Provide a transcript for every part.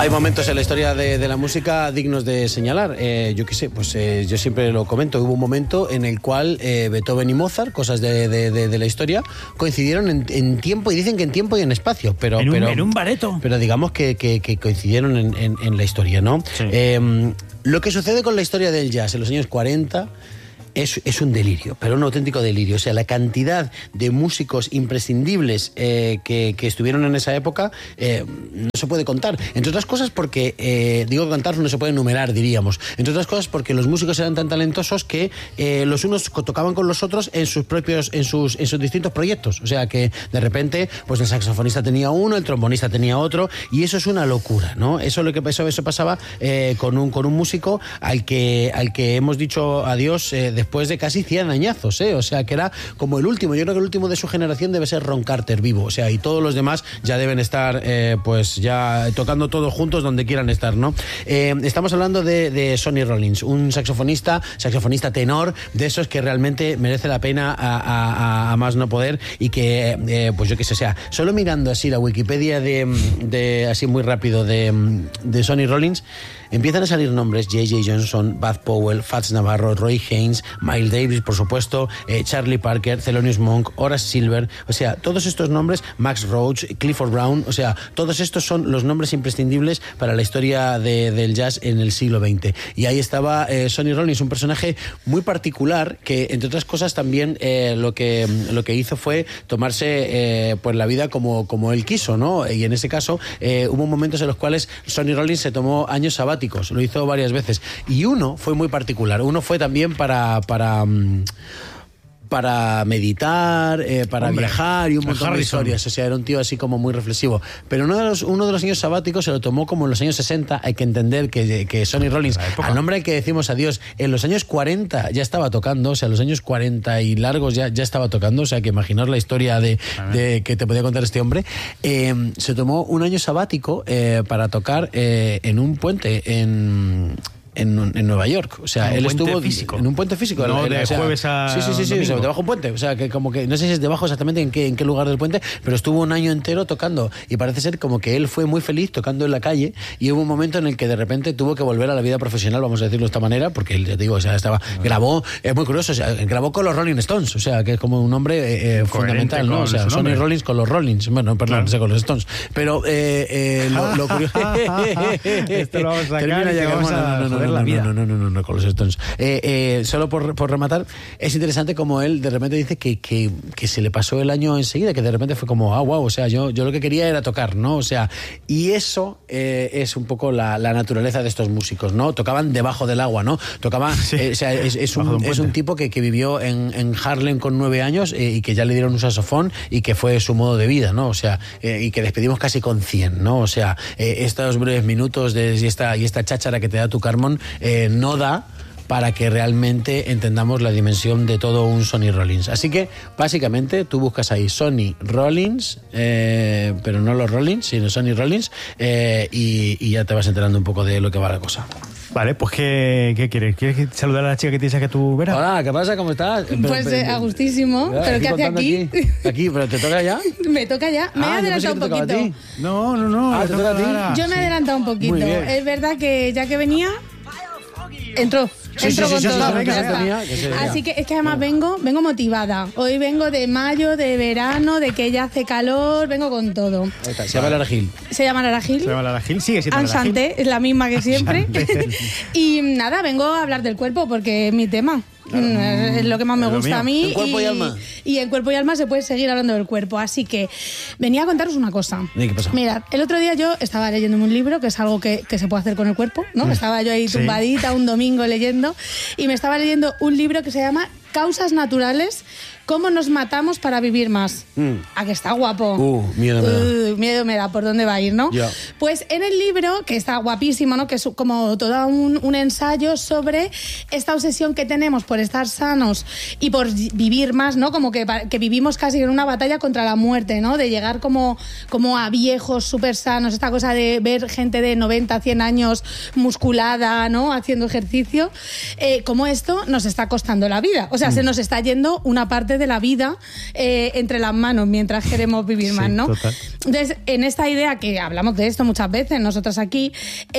Hay momentos en la historia de la música dignos de señalar. Yo qué sé, pues yo siempre lo comento. Hubo un momento en el cual Beethoven y Mozart, cosas de la historia, coincidieron en tiempo, y dicen que en tiempo y en espacio. En un bareto. Pero digamos que coincidieron en la historia, ¿no? Sí. Lo que sucede con la historia del jazz en los años 40... Es un delirio, pero un auténtico delirio. O sea, la cantidad de músicos imprescindibles que estuvieron en esa época no se puede contar. Entre otras cosas porque, digo contar, no se puede enumerar, diríamos. Entre otras cosas porque los músicos eran tan talentosos que los unos tocaban con los otros en sus distintos proyectos. O sea, que de repente, pues el saxofonista tenía uno, el trombonista tenía otro, y eso es una locura, ¿no? Eso pasaba con un músico al que hemos dicho adiós después de casi 100 añazos, o sea, que era como el último. Yo creo que el último de su generación debe ser Ron Carter vivo, o sea, y todos los demás ya deben estar pues ya tocando todos juntos donde quieran estar, ¿no? Estamos hablando de Sonny Rollins, un saxofonista tenor, de esos que realmente merece la pena a más no poder, y que pues yo qué sé, o sea, solo mirando así la Wikipedia de así muy rápido de Sonny Rollins, empiezan a salir nombres: J.J. Johnson, Bud Powell, Fats Navarro, Roy Haynes, Miles Davis, por supuesto, Charlie Parker, Thelonious Monk, Horace Silver. O sea, todos estos nombres, Max Roach, Clifford Brown, o sea, todos estos son los nombres imprescindibles para la historia del jazz en el siglo XX. Y ahí estaba Sonny Rollins, un personaje muy particular que, entre otras cosas, también lo que hizo fue tomarse pues la vida como él quiso, ¿no? Y en ese caso hubo momentos en los cuales Sonny Rollins se tomó años sabáticos. Lo hizo varias veces, y uno fue muy particular. Uno fue también para meditar, para viajar y un montón de historias. O sea, era un tío así como muy reflexivo. Pero uno de los años sabáticos se lo tomó como en los años 60. Hay que entender que Sonny Rollins, al nombre al que decimos adiós, en los años 40 ya estaba tocando. O sea, los años 40 y largos ya estaba tocando. O sea, que imaginaos la historia de que te podía contar este hombre. Se tomó un año sabático para tocar en un puente en Nueva York. O sea, él estuvo físico. En un puente físico. No, de jueves a Sí, domingo. debajo de un puente. O sea, que como que no sé si es debajo exactamente en qué lugar del puente, pero estuvo un año entero tocando, y parece ser como que él fue muy feliz tocando en la calle, y hubo un momento en el que de repente tuvo que volver a la vida profesional, vamos a decirlo de esta manera, porque él, te digo, o sea, grabó, es muy curioso, o sea, grabó con los Rolling Stones, o sea, que es como un hombre fundamental, ¿no? O sea, Sonny Rollins con los Rollins, bueno, perdón, con los Stones, pero lo curioso esto lo vamos a sacar. termina ya, vamos a joder la vida. No, con los Stones. Solo por rematar, es interesante como él de repente dice que se le pasó el año enseguida, que de repente fue como, wow, o sea, yo lo que quería era tocar, ¿no? O sea, y eso es un poco la naturaleza de estos músicos, ¿no? Tocaban debajo del agua, ¿no? Tocaban, o sea, es un tipo que vivió en Harlem con 9 años y que ya le dieron un saxofón y que fue su modo de vida, ¿no? O sea, y que despedimos casi con 100, ¿no? O sea, estos breves minutos y esta cháchara que te da tu Carmón no da para que realmente entendamos la dimensión de todo un Sonny Rollins. Así que, básicamente, tú buscas ahí Sonny Rollins, pero no los Rollins, sino Sonny Rollins, y ya te vas enterando un poco de lo que va la cosa. Vale, pues ¿qué quieres? ¿Quieres saludar a la chica que tienes aquí a tu vera? Hola, ¿qué pasa? ¿Cómo estás? Pues a gustísimo. ¿Pero qué hace aquí? Aquí, ¿pero te toca ya? Me toca ya. Me he adelantado un poquito. No. ¿te toca a ti? Yo me he adelantado un poquito. Es verdad que ya que venía, entró con todo. Venga. Así que es que además vengo motivada. Hoy vengo de mayo, de verano, de que ya hace calor, vengo con todo. Se llama Lara Gil. Se llama Lara Gil. Sigue siendo Lara Gil. Ansante, es la misma que siempre. Y nada, vengo a hablar del cuerpo porque es mi tema. Es lo que más me gusta a mí. En cuerpo y alma. Y en cuerpo y alma se puede seguir hablando del cuerpo. Así que venía a contaros una cosa. ¿Qué pasa? Mirad, el otro día yo estaba leyéndome un libro, que es algo que se puede hacer con el cuerpo, ¿no? Estaba yo ahí tumbadita un domingo leyendo, y me estaba leyendo un libro que se llama Causas naturales, cómo nos matamos para vivir más. ¿A que está guapo? Miedo me da. Miedo me da por dónde va a ir, ¿no? Ya. Pues en el libro, que está guapísimo, ¿no? Que es como todo un ensayo sobre esta obsesión que tenemos por estar sanos y por vivir más, ¿no? Como que vivimos casi en una batalla contra la muerte, ¿no? De llegar como a viejos súper sanos, esta cosa de ver gente de 90, 100 años musculada, ¿no? Haciendo ejercicio. Cómo esto nos está costando la vida. O sea, se nos está yendo una parte de la vida entre las manos mientras queremos vivir más, ¿no? Total. Entonces, en esta idea, que hablamos de esto muchas veces nosotras aquí,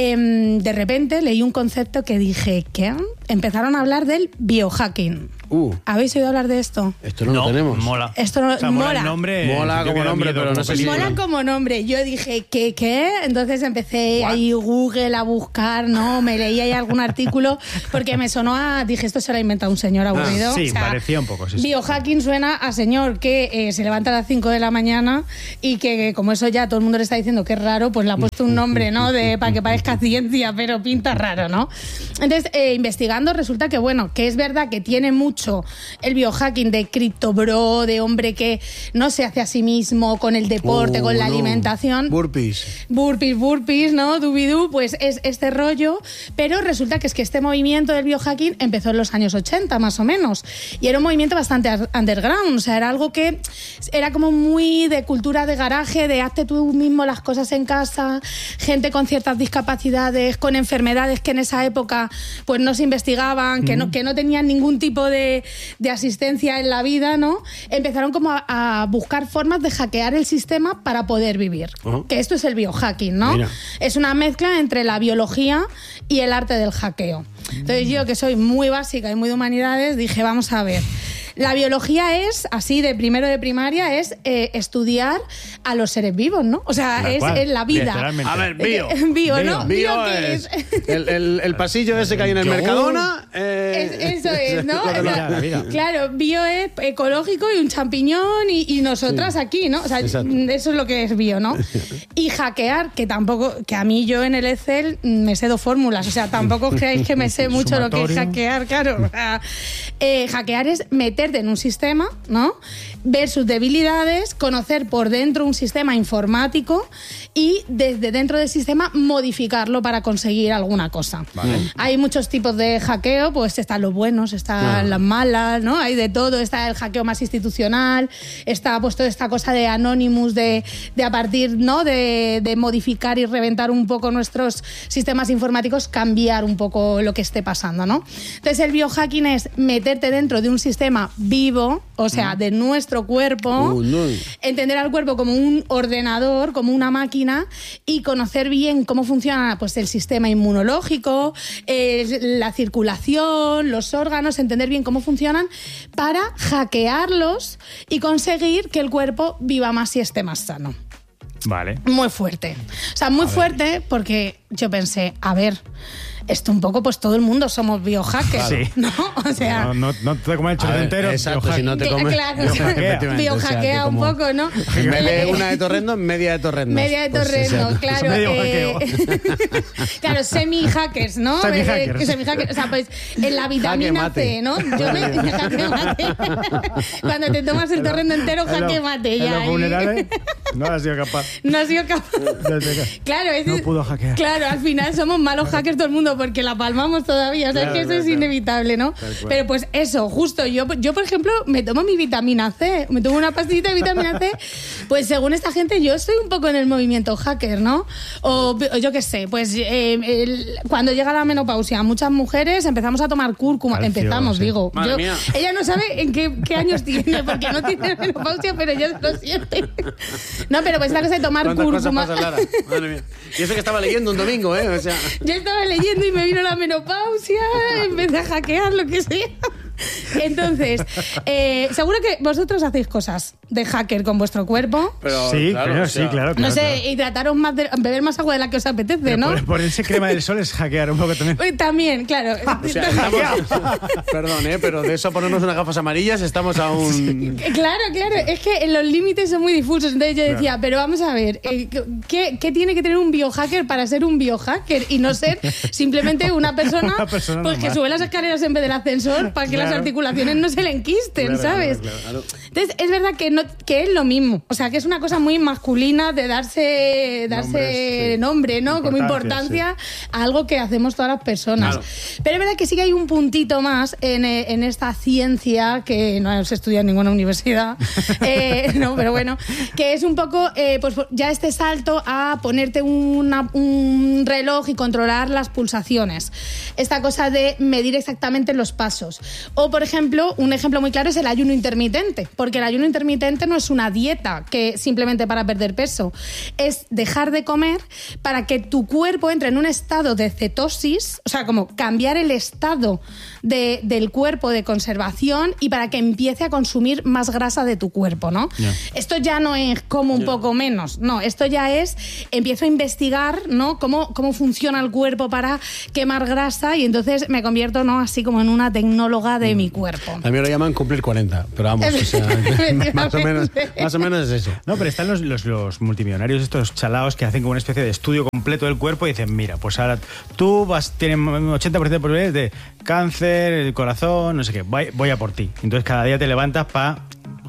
de repente leí un concepto que dije, ¿qué? Empezaron a hablar del biohacking. ¿Habéis oído hablar de esto? Esto no lo tenemos. Mola. Esto no, O sea, mola mola. el nombre. Mola como nombre, pero no sé si... Mola como nombre. Yo dije, ¿qué? Entonces empecé ahí Google a buscar, ¿no? Me leí ahí algún artículo porque me sonó a... Dije, esto se lo ha inventado un señor aburrido. Sí, parecía un poco. Sí. Biohacking suena a señor que se levanta a las 5 de la mañana y que como eso ya todo el mundo le está diciendo que es raro, pues le ha puesto un nombre, ¿no? Para que parezca ciencia, pero pinta raro, ¿no? Entonces, investigando, resulta que, bueno, que es verdad que tiene mucho el biohacking de cripto bro, de hombre que no se hace a sí mismo con el deporte, con la alimentación. Burpees, ¿no? Dubidú, pues es este rollo, pero resulta que es que este movimiento del biohacking empezó en los años 80, más o menos, y era un movimiento bastante underground, o sea, era algo que era como muy de cultura de garaje, de hazte tú mismo las cosas en casa, gente con ciertas discapacidades, con enfermedades que en esa época pues no se investigaban, que no tenían ningún tipo de asistencia en la vida, ¿no? Empezaron como a buscar formas de hackear el sistema para poder vivir. Que esto es el biohacking, ¿no? Mira. Es una mezcla entre la biología y el arte del hackeo. Entonces yo, que soy muy básica y muy de humanidades, dije, vamos a ver. La biología es, así de primero de primaria, es estudiar a los seres vivos, ¿no? O sea, es la vida. Literalmente. A ver, bio. Bio, ¿no? Bio ¿qué es el pasillo ese que hay en el Mercadona. Eso es, ¿no? La vida. Claro, bio es ecológico y un champiñón y nosotras aquí, ¿no? O sea, Exacto. eso es lo que es bio, ¿no? Y hackear, que tampoco, que a mí yo en el Excel me sé 2 fórmulas, o sea, tampoco os creáis que me sé mucho lo que es hackear, claro. O sea, hackear es meterte en un sistema, ¿no? Ver sus debilidades, conocer por dentro un sistema informático y desde dentro del sistema modificarlo para conseguir alguna cosa. Vale. Hay muchos tipos de hackeo, pues están los buenos, están las malas, ¿no? Hay de todo, está el hackeo más institucional, está pues toda esta cosa de Anonymous, de a partir, ¿no? de modificar y reventar un poco nuestros sistemas informáticos, cambiar un poco lo que esté pasando, ¿no? Entonces el biohacking es meterte dentro de un sistema vivo, o sea, de nuestro cuerpo, entender al cuerpo como un ordenador, como una máquina, y conocer bien cómo funciona pues el sistema inmunológico, la circulación, los órganos, entender bien cómo funcionan para hackearlos y conseguir que el cuerpo viva más y esté más sano. Vale. Muy fuerte. O sea, muy fuerte porque yo pensé, a ver, esto un poco, pues todo el mundo somos biohackers, Sí. ¿no? O sea... No te comas el chocolate entero. Exacto, biohack. si no te comes... Claro, Efectivamente, biohackea o sea, que un como- poco, ¿no? En vez de una de torrendo, media de torrendo. Media de torrendo, claro. medio hackeo. Claro, semi-hackers, ¿no? Semi-hackers. Semi-hackers. O sea, pues en la vitamina mate. C, ¿no? Yo me... jaque mate. Cuando te tomas el torrendo entero, jaque mate. En Ya, los funerales no has sido capaz. No has sido capaz. Claro, No pudo hackear. Claro, al final somos malos hackers todo el mundo porque la palmamos todavía. O sea, Claro, es que eso es claro. inevitable, ¿no? Tal cual. Pero pues eso, justo yo, por ejemplo, me tomo mi vitamina C. Me tomo una pastillita de vitamina C. Pues según esta gente, yo estoy un poco en el movimiento hacker, ¿no? O yo qué sé, pues cuando llega la menopausia, muchas mujeres empezamos a tomar cúrcuma. Calcio, Empezamos, sí. digo. Madre mía. Ella no sabe en qué años tiene, porque no tiene menopausia, pero ya lo siente. No, pero pues esta cosa de tomar ¿Cuántas cosas cúrcuma. pasan, Lara? Madre mía. Y eso que estaba leyendo un domingo, ¿eh? O sea... Yo estaba leyendo y me vino la menopausia, empecé a hackear, lo que sea. Entonces, seguro que vosotros hacéis cosas de hacker con vuestro cuerpo. Pero, Sí, claro, claro, o sea, sí, claro. No sé, claro. hidrataros más, beber más agua de la que os apetece, Pero ¿no? ponerse crema del sol es hackear un poco también. También, claro. O sea, estamos... Perdón, pero de eso a ponernos unas gafas amarillas estamos a un... Claro, es que los límites son muy difusos. Entonces yo decía, pero vamos a ver, ¿qué tiene que tener un biohacker para ser un biohacker y no ser simplemente una persona, Una persona pues que normal. sube las escaleras en vez del ascensor para que las Claro. articulaciones no se le enquisten, Claro, ¿sabes? claro. Entonces es verdad que es lo mismo. O sea, que es una cosa muy masculina de darse Nombres, sí. nombre, ¿no? Como Importancia, importancia a algo que hacemos todas las personas. Claro. Pero es verdad que sí que hay un puntito más en esta ciencia que no se estudia en ninguna universidad, no, pero bueno, que es un poco pues ya este salto a ponerte un reloj y controlar las pulsaciones. Esta cosa de medir exactamente los pasos. O, por ejemplo, un ejemplo muy claro es el ayuno intermitente, porque el ayuno intermitente no es una dieta que simplemente para perder peso, es dejar de comer para que tu cuerpo entre en un estado de cetosis, o sea, como cambiar el estado del cuerpo de conservación y para que empiece a consumir más grasa de tu cuerpo, ¿no? Yeah. Esto ya no es como un poco menos, no, esto ya es, empiezo a investigar, ¿no? Cómo funciona el cuerpo para quemar grasa y entonces me convierto, ¿no? Así como en una tecnóloga de mi cuerpo. A mí lo llaman cumplir 40, pero vamos, o sea, más o menos es eso. No, pero están los multimillonarios, estos chalaos que hacen como una especie de estudio completo del cuerpo y dicen, mira, pues ahora tú tienes 80% de probabilidades de cáncer, el corazón, no sé qué, voy a por ti. Entonces cada día te levantas para...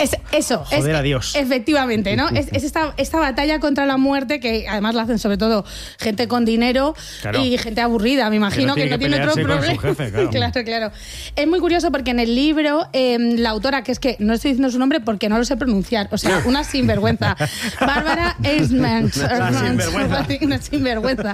Joder a Dios. Efectivamente, ¿no? Es esta batalla contra la muerte que además la hacen sobre todo gente con dinero, claro, y gente aburrida, me imagino, que no tiene otro problema. Jefe, claro. Claro. Es muy curioso porque en el libro la autora, que es que no estoy diciendo su nombre porque no lo sé pronunciar, o sea, una sinvergüenza, Bárbara Eisman, una sinvergüenza.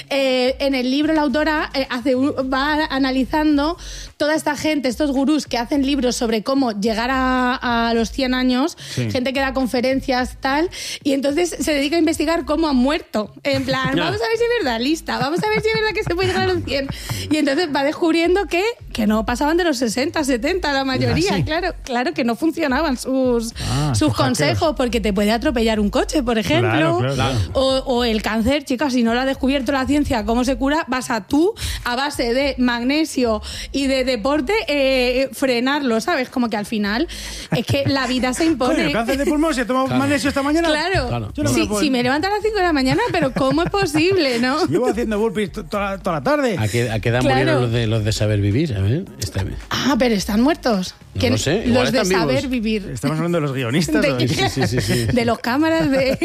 En el libro la autora va analizando toda esta gente, estos gurús que hacen libros sobre cómo llegar a los 100 años, sí, gente que da conferencias, tal, y entonces se dedica a investigar cómo han muerto. En plan, vamos a ver si es verdad, lista, vamos a ver si es verdad que se puede llegar a los 100. Y entonces va descubriendo que no pasaban de los 60, 70 la mayoría. ¿Sí? Claro que no funcionaban sus consejos, porque te puede atropellar un coche, por ejemplo. Claro. O el cáncer, chicas, si no lo ha descubierto la ciencia, cómo se cura, vas a base de magnesio y de deporte, frenarlo, ¿sabes? Como que al final es que la vida se impone. Coño, cáncer de pulmón, ¿se toma magnesio esta mañana? Claro. Si me levanto a las 5 de la mañana, pero ¿cómo es posible, no? Llevo haciendo burpees toda la tarde. ¿A qué edad murieron los de saber vivir? A ver, pero están muertos. No lo sé, los de saber vivos. vivir. Estamos hablando de los guionistas. Sí. De los cámaras,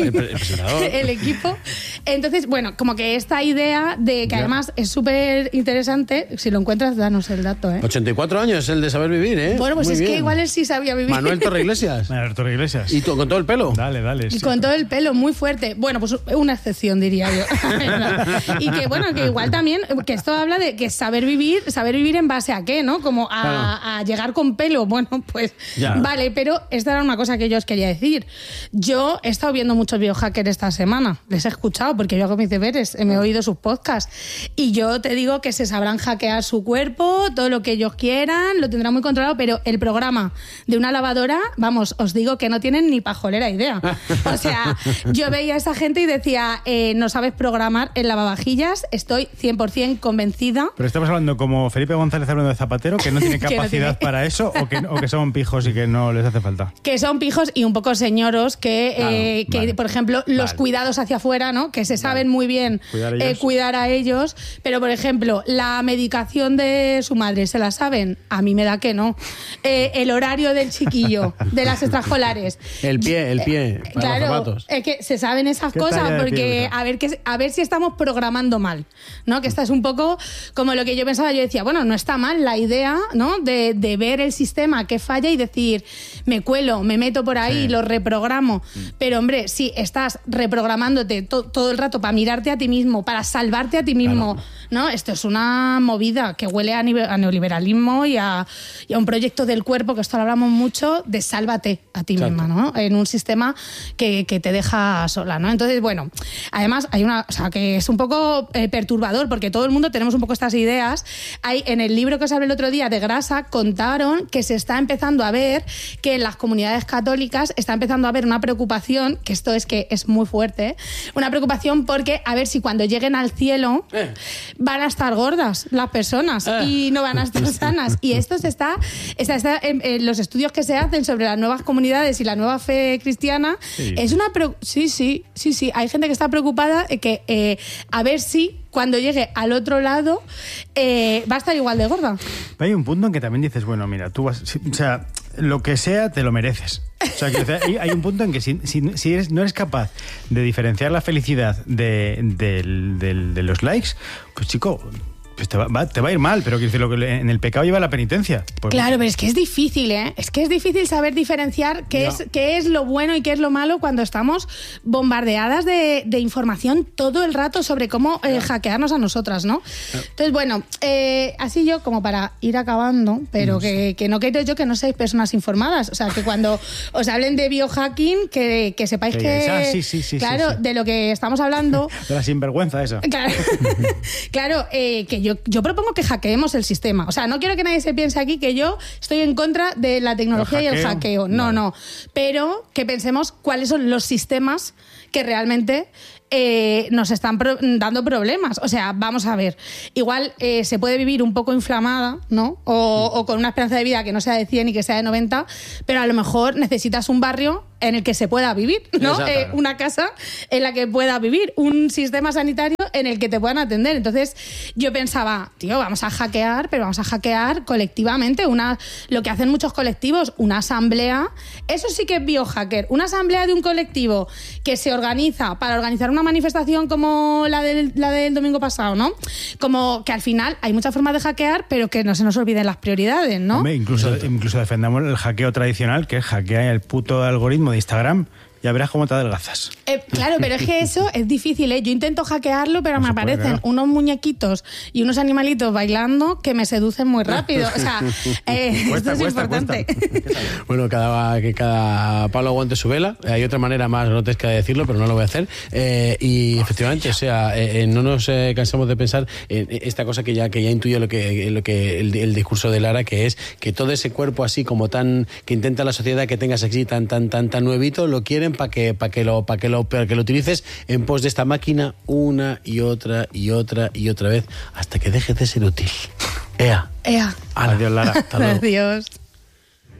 el equipo. Entonces, bueno, como que esta idea de que además es súper interesante, si lo encuentras, danos el dato, 84 años el de saber vivir, Bueno, pues muy es bien. Que igual él sí sabía vivir. Manuel Torreiglesias. ¿Y tú, con todo el pelo? Dale. Y sí. con todo el pelo, muy fuerte. Bueno, pues una excepción, diría yo. Y que, bueno, que igual también, que esto habla de que saber vivir en base a qué, ¿no? Como a llegar con pelo. Bueno, pues vale, pero esta era una cosa que yo os quería decir. Yo he estado viendo muchos biohackers esta semana. Les he escuchado porque yo hago mis deberes, me he oído sus podcasts. Y yo te digo que se sabrán hackear su cuerpo, todo lo que ellos quieran, lo tendrán muy controlado, pero el programa de una lavadora, vamos, os digo que no tienen ni pajolera idea. O sea, yo veía a esa gente y decía, no sabes programar el lavavajillas, estoy 100% convencida. Pero estamos hablando como Felipe González hablando de Zapatero, que no tiene capacidad para eso, o que son pijos y que no les hace falta. Que son pijos y un poco señoros que por ejemplo, los cuidados hacia afuera, ¿no? Que se saben muy bien cuidar a ellos, pero por ejemplo, la medicación de su madre, ¿se la saben? A mí me da que no. El horario del chiquillo, de las extraescolares. El pie, para los zapatos. Es que se saben esas cosas porque a ver si estamos programando mal, ¿no? Que esta es un poco como lo que yo pensaba. Yo decía, bueno, no está mal la idea, ¿no? De ver el sistema que falla y decir, me cuelo, me meto por ahí, lo reprogramo. Pero, hombre, si estás reprogramándote todo el rato para mirarte a ti mismo, para salvarte a ti mismo, ¿no? Esto es una movida que huele a neoliberalismo y a un proyecto del cuerpo, que esto lo hablamos mucho, de sálvate a ti misma, ¿no? En un sistema que te deja sola, ¿no? Entonces, bueno, además hay que es un poco perturbador, porque todo el mundo tenemos un poco estas ideas. En el libro que os hablé el otro día de grasa, contaron que se está empezando a ver que en las comunidades católicas está empezando a haber una preocupación, que esto es muy fuerte, una preocupación porque a ver si cuando lleguen al cielo van a estar gordas las personas y no van a estar sanas. Y esto está en los estudios que se hacen sobre las nuevas comunidades y la nueva fe cristiana. Es una sí, hay gente que está preocupada que a ver si cuando llegue al otro lado va a estar igual de gorda. Hay un punto en que también dices, bueno, mira, tú vas, o sea, lo que sea te lo mereces. O sea, que hay un punto en que si no eres capaz de diferenciar la felicidad de los likes, pues chico, pues te va a ir mal, pero quiero decir, lo que en el pecado lleva la penitencia. Pues, claro, pero es que es difícil, ¿eh? Es que es difícil saber diferenciar qué es lo bueno y qué es lo malo cuando estamos bombardeadas de información todo el rato sobre cómo hackearnos a nosotras, ¿no? Entonces, bueno, así yo, como para ir acabando, pero que no quiero yo que no seáis personas informadas. O sea, que cuando os hablen de biohacking, que sepáis que... Sí, claro, sí. de lo que estamos hablando... De la sinvergüenza esa. Claro, que yo propongo que hackeemos el sistema. O sea, no quiero que nadie se piense aquí que yo estoy en contra de la tecnología y el hackeo. No. Pero que pensemos cuáles son los sistemas que realmente nos están dando problemas. O sea, vamos a ver. Igual se puede vivir un poco inflamada, ¿no? O con una esperanza de vida que no sea de 100 y que sea de 90, pero a lo mejor necesitas un barrio en el que se pueda vivir, ¿no? Una casa en la que pueda vivir, un sistema sanitario en el que te puedan atender. Entonces yo pensaba, tío, vamos a hackear, pero vamos a hackear colectivamente, lo que hacen muchos colectivos, una asamblea. Eso sí que es biohacker. Una asamblea de un colectivo que se organiza para organizar una manifestación como la del domingo pasado, ¿no? Como que al final hay muchas formas de hackear, pero que no se nos olviden las prioridades, ¿no? Hombre, incluso defendamos el hackeo tradicional, que es hackear el puto algoritmo de Instagram. Ya verás cómo te adelgazas. Claro, pero es que eso es difícil, ¿eh? Yo intento hackearlo, pero me aparecen unos muñequitos y unos animalitos bailando que me seducen muy rápido. O sea, esto es importante. Bueno, que cada palo aguante su vela. Hay otra manera más grotesca de decirlo, pero no lo voy a hacer. Y efectivamente, o sea, no nos cansamos de pensar en esta cosa que ya intuye lo que el discurso de Lara, que es que todo ese cuerpo así como tan que intenta la sociedad que tengas así tan nuevito, lo quieren para que lo utilices en pos de esta máquina una y otra vez hasta que dejes de ser útil. Ea. Adiós, Lara. Hasta luego. Adiós.